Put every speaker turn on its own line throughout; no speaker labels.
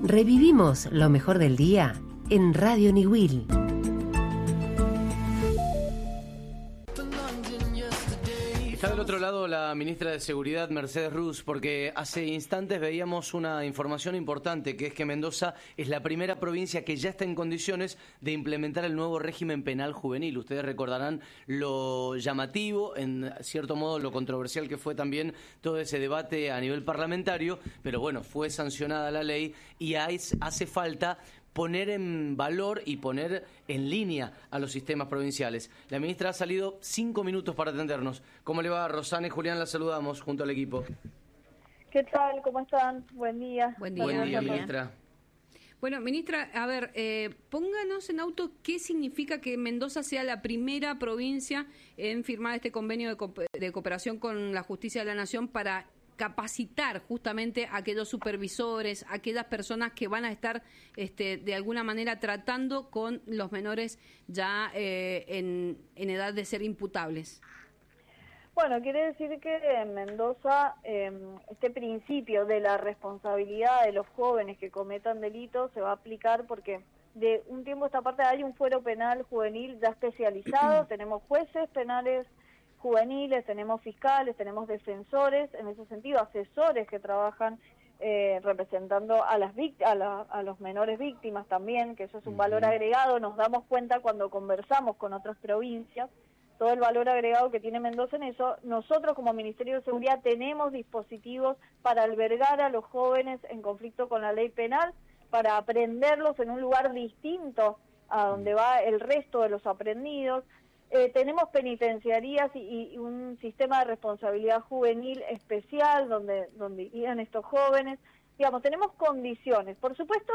Revivimos lo mejor del día en Radio Niwil.
Está del otro lado la ministra de Seguridad, Mercedes Ruz, porque hace instantes veíamos una información importante, que es que Mendoza es la primera provincia que ya está en condiciones de implementar el nuevo régimen penal juvenil. Ustedes recordarán lo llamativo, en cierto modo lo controversial que fue también todo ese debate a nivel parlamentario, pero bueno, fue sancionada la ley y hace falta poner en valor y poner en línea a los sistemas provinciales. La ministra ha salido 5 minutos para atendernos. ¿Cómo le va, Rosana y Julián? La saludamos junto al equipo.
¿Qué tal? ¿Cómo están? Buen día.
Buen día, ministra.
Bueno, ministra, a ver, pónganos en auto qué significa que Mendoza sea la primera provincia en firmar este convenio de cooperación con la Justicia de la Nación para capacitar justamente a aquellos supervisores, a aquellas personas que van a estar de alguna manera tratando con los menores ya en edad de ser imputables.
Bueno, quiere decir que en Mendoza este principio de la responsabilidad de los jóvenes que cometan delitos se va a aplicar porque de un tiempo a esta parte hay un fuero penal juvenil ya especializado, tenemos jueces penales juveniles, tenemos fiscales, tenemos defensores, en ese sentido, asesores que trabajan representando a los menores víctimas también, que eso es un valor agregado, nos damos cuenta cuando conversamos con otras provincias, todo el valor agregado que tiene Mendoza en eso. Nosotros como Ministerio de Seguridad tenemos dispositivos para albergar a los jóvenes en conflicto con la ley penal, para aprenderlos en un lugar distinto a donde va el resto de los aprendidos. Tenemos penitenciarías y un sistema de responsabilidad juvenil especial donde irían estos jóvenes. Digamos, tenemos condiciones. Por supuesto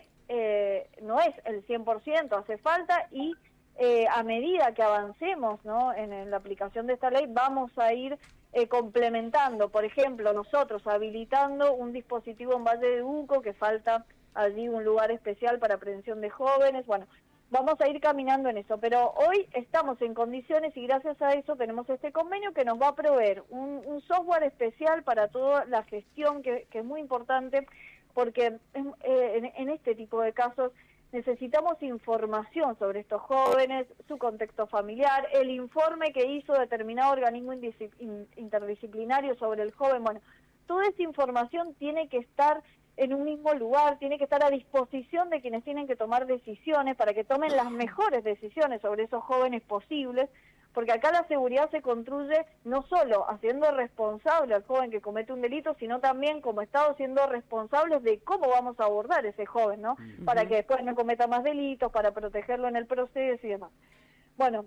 que no es el 100%, hace falta y a medida que avancemos, ¿no?, en la aplicación de esta ley vamos a ir complementando. Por ejemplo, nosotros habilitando un dispositivo en Valle de Uco, que falta allí un lugar especial para prevención de jóvenes. Bueno, vamos a ir caminando en eso, pero hoy estamos en condiciones y gracias a eso tenemos este convenio que nos va a proveer un software especial para toda la gestión que es muy importante porque en este tipo de casos necesitamos información sobre estos jóvenes, su contexto familiar, el informe que hizo determinado organismo interdisciplinario sobre el joven. Bueno, toda esa información tiene que estar en un mismo lugar, tiene que estar a disposición de quienes tienen que tomar decisiones para que tomen las mejores decisiones sobre esos jóvenes posibles, porque acá la seguridad se construye no solo haciendo responsable al joven que comete un delito, sino también como Estado siendo responsables de cómo vamos a abordar ese joven, ¿no? Para que después no cometa más delitos, para protegerlo en el proceso y demás. Bueno,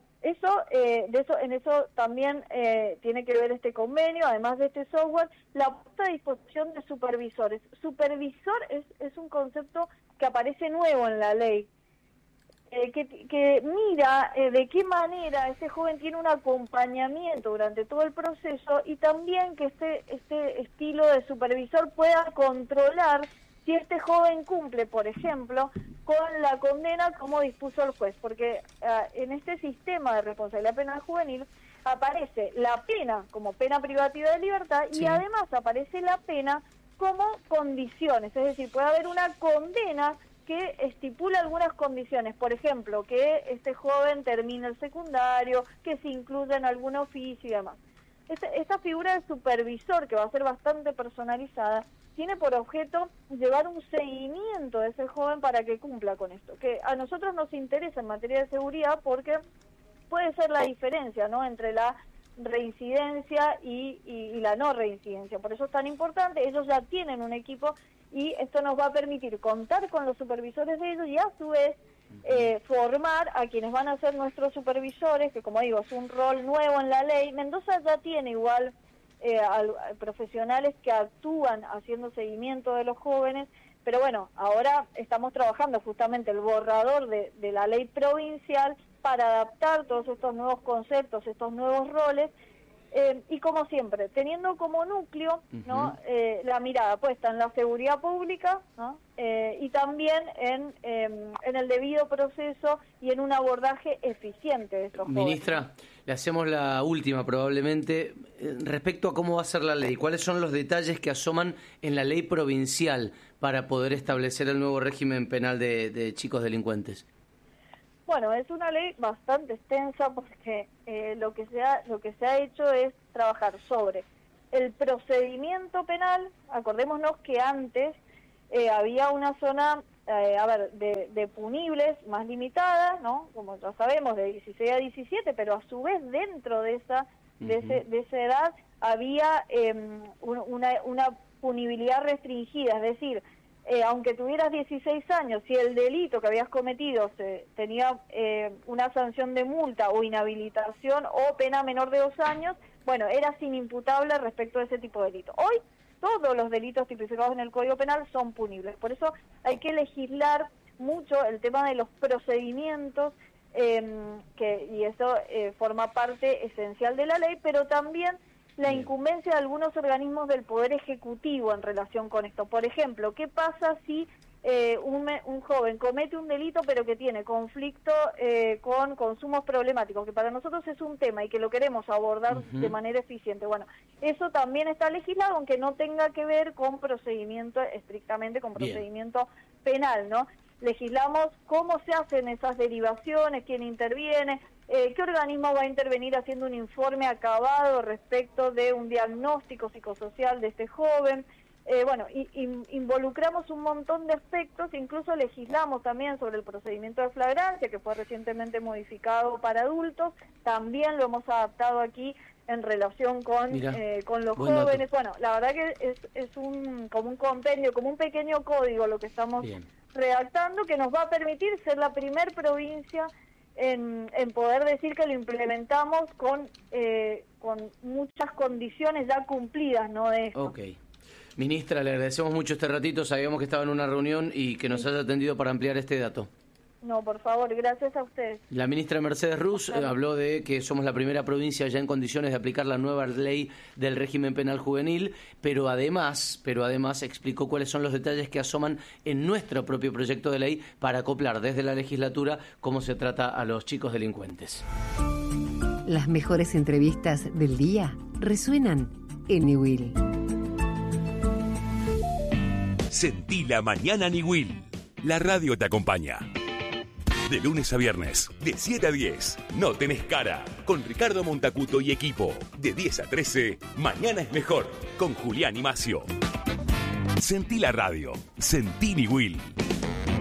en eso también tiene que ver este convenio, además de este software, la puesta a disposición de supervisores. Supervisor es un concepto que aparece nuevo en la ley, que mira de qué manera ese joven tiene un acompañamiento durante todo el proceso y también que este estilo de supervisor pueda controlar si este joven cumple, por ejemplo, con la condena como dispuso el juez, porque en este sistema de responsabilidad penal juvenil aparece la pena como pena privativa de libertad y además aparece la pena como condiciones, es decir, puede haber una condena que estipula algunas condiciones, por ejemplo, que este joven termine el secundario, que se incluya en algún oficio y demás. Esta figura de supervisor, que va a ser bastante personalizada, tiene por objeto llevar un seguimiento de ese joven para que cumpla con esto, que a nosotros nos interesa en materia de seguridad porque puede ser la diferencia, ¿no?, entre la reincidencia y la no reincidencia. Por eso es tan importante, ellos ya tienen un equipo y esto nos va a permitir contar con los supervisores de ellos y a su vez formar a quienes van a ser nuestros supervisores, que como digo es un rol nuevo en la ley. Mendoza ya tiene igual profesionales que actúan haciendo seguimiento de los jóvenes, pero bueno, ahora estamos trabajando justamente el borrador de la ley provincial para adaptar todos estos nuevos conceptos, estos nuevos roles, y como siempre, teniendo como núcleo, ¿no?, la mirada puesta en la seguridad pública, ¿no?, y también en el debido proceso y en un abordaje eficiente de estos jóvenes.
Ministra, Le hacemos la última probablemente respecto a cómo va a ser la ley. ¿Cuáles son los detalles que asoman en la ley provincial para poder establecer el nuevo régimen penal de chicos delincuentes?
Bueno, es una ley bastante extensa porque lo que se ha hecho es trabajar sobre el procedimiento penal. Acordémonos que antes había una zona de punibles más limitada, ¿no? Como ya sabemos, de 16 a 17, pero a su vez dentro de esa edad había una punibilidad restringida, es decir, aunque tuvieras 16 años, si el delito que habías cometido tenía una sanción de multa o inhabilitación o pena menor de 2 años, bueno, eras inimputable respecto a ese tipo de delito. Hoy todos los delitos tipificados en el Código Penal son punibles, por eso hay que legislar mucho el tema de los procedimientos, y eso forma parte esencial de la ley, pero también la incumbencia de algunos organismos del Poder Ejecutivo en relación con esto. Por ejemplo, ¿qué pasa si un joven comete un delito pero que tiene conflicto con consumos problemáticos, que para nosotros es un tema y que lo queremos abordar de manera eficiente? Bueno, eso también está legislado, aunque no tenga que ver con procedimiento, estrictamente con procedimiento penal, ¿no? Legislamos cómo se hacen esas derivaciones, quién interviene, qué organismo va a intervenir haciendo un informe acabado respecto de un diagnóstico psicosocial de este joven. Involucramos un montón de aspectos, incluso legislamos también sobre el procedimiento de flagrancia, que fue recientemente modificado para adultos, también lo hemos adaptado aquí en relación con los jóvenes. Bueno, la verdad que es como un compendio, como un pequeño código lo que estamos redactando, que nos va a permitir ser la primer provincia en poder decir que lo implementamos con muchas condiciones ya cumplidas, ¿no? De esto.
Okay. Ministra, le agradecemos mucho este ratito, sabíamos que estaba en una reunión y que nos haya atendido para ampliar este dato.
No, por favor, gracias a ustedes.
La ministra Mercedes Ruz habló de que somos la primera provincia ya en condiciones de aplicar la nueva ley del régimen penal juvenil, pero además explicó cuáles son los detalles que asoman en nuestro propio proyecto de ley para acoplar desde la legislatura cómo se trata a los chicos delincuentes.
Las mejores entrevistas del día resuenan en Niwil.
Sentí la mañana Niwil. La radio te acompaña. De lunes a viernes, de 7 a 10, No Tenés Cara, con Ricardo Montacuto y equipo. De 10 a 13, Mañana es Mejor, con Julián y Macio. Sentí la radio. Sentí Niwil.